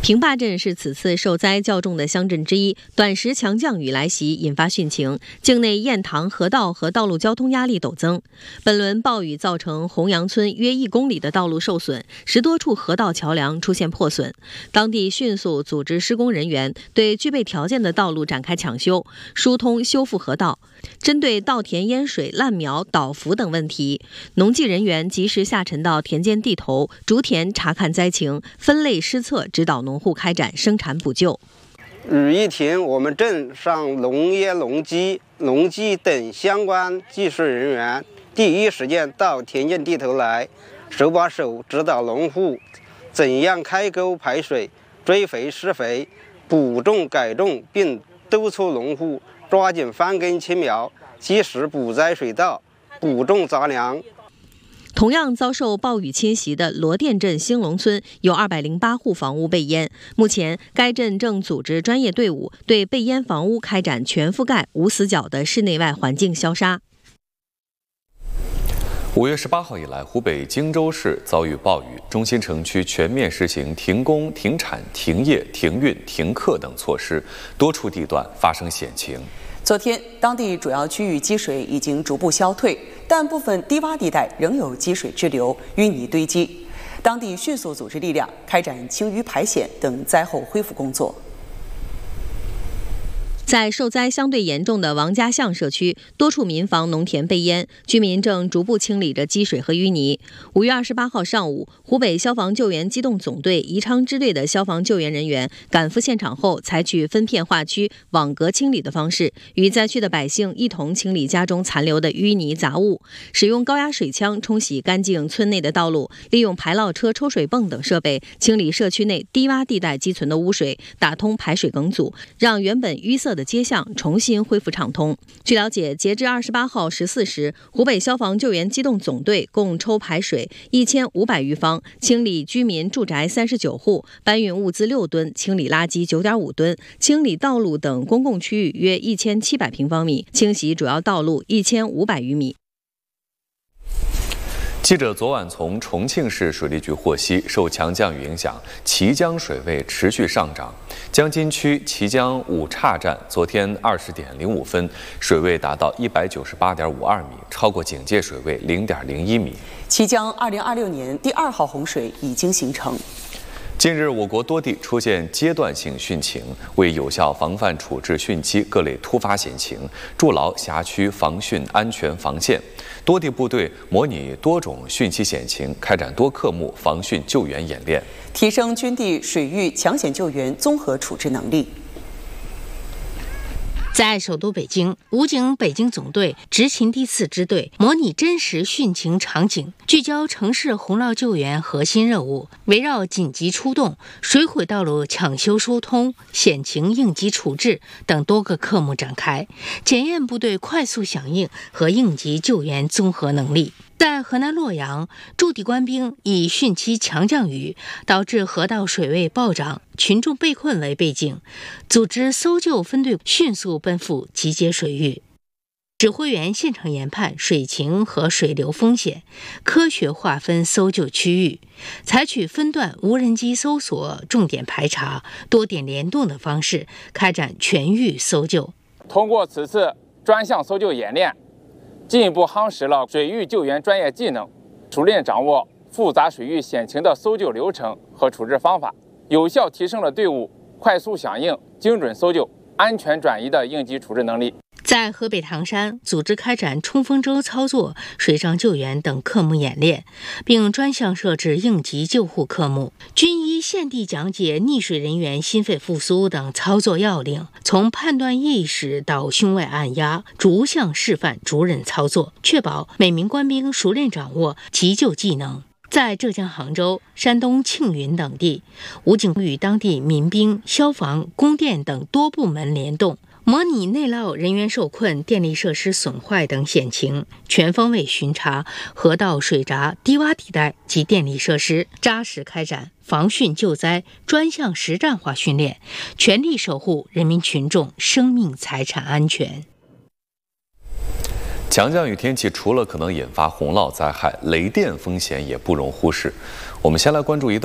平坝镇是此次受灾较重的乡镇之一，短时强降雨来袭，引发汛情，境内堰塘河道和道路交通压力陡增。本轮暴雨造成洪阳村约1公里的道路受损，10多处河道桥梁出现破损。当地迅速组织施工人员对具备条件的道路展开抢修、疏通、修复河道。针对稻田淹水、烂苗、倒伏等问题，农技人员及时下沉到田间地头、竹田查看灾情，分类施策，指导农户开展生产补救。 雨一停，我们镇上农业、农技等相关技术人员第一时间到田间地头来，手把手指导农户怎样开沟排水、追肥施肥、补种改种，并督促农户抓紧翻耕清苗，及时补栽水稻、补种杂粮。 同样遭受暴雨侵袭的罗店镇兴隆村有208户房屋被淹，目前该镇正组织专业队伍对被淹房屋开展全覆盖、无死角的室内外环境消杀。 5月18号以来，湖北荆州市遭遇暴雨，中心城区全面实行停工、停产、停业、停运、停课等措施，多处地段发生险情。 昨天，当地主要区域积水已经逐步消退，但部分低洼地带仍有积水滞留、淤泥堆积。当地迅速组织力量开展清淤排险等灾后恢复工作。 在受灾相对严重的王家巷社区，多处民房、农田被淹，居民正逐步清理着积水和淤泥。5月28号上午，湖北消防救援机动总队宜昌支队的消防救援人员赶赴现场后，采取分片划区、网格清理的方式，与灾区的百姓一同清理家中残留的淤泥杂物，使用高压水枪冲洗干净村内的道路，利用排涝车、抽水泵等设备清理社区内低洼地带积存的污水，打通排水梗阻，让原本淤塞的街巷重新恢复畅通。据了解，截至28号14时，湖北消防救援机动总队共抽排水1500余方，清理居民住宅39户，搬运物资6吨，清理垃圾9.5吨，清理道路等公共区域约1700平方米，清洗主要道路1500余米。 记者昨晚从重庆市水利局获悉，受强降雨影响，綦江水位持续上涨。江津区綦江五岔站昨天20点05分，水位达到198.52米，超过警戒水位0.01米。 綦江2026年第2号洪水已经形成。 近日，我国多地出现阶段性汛情，为有效防范处置汛期各类突发险情，筑牢辖区防汛安全防线，多地部队模拟多种汛期险情，开展多科目防汛救援演练， 提升军地水域抢险救援综合处置能力。 在首都北京，武警北京总队执勤第4支队模拟真实汛情场景，聚焦城市洪涝救援核心任务，围绕紧急出动、水毁道路抢修疏通、险情应急处置等多个科目展开，检验部队快速响应和应急救援综合能力。在河南洛阳，驻地官兵以汛期强降雨导致河道水位暴涨、群众被困为背景，组织搜救分队迅速奔赴集结水域。指挥员现场研判水情和水流风险，科学划分搜救区域，采取分段无人机搜索、重点排查、多点联动的方式开展全域搜救。 通过此次专项搜救演练，进一步夯实了水域救援专业技能，熟练掌握复杂水域险情的搜救流程和处置方法，有效提升了队伍快速响应、精准搜救、安全转移的应急处置能力。 在河北唐山，组织开展冲锋舟操作、水上救援等科目演练，并专项设置应急救护科目。军医现地讲解溺水人员心肺复苏等操作要领，从判断意识到胸外按压，逐项示范逐人操作，确保每名官兵熟练掌握急救技能。在浙江杭州、山东庆云等地，武警与当地民兵、消防、供电等多部门联动，模拟内涝、人员受困、电力设施损坏等险情，全方位巡查河道、水闸、低洼地带及电力设施，扎实开展防汛救灾专项实战化训练，全力守护人民群众生命财产安全。 强降雨天气除了可能引发洪涝灾害，雷电风险也不容忽视。我们先来关注一段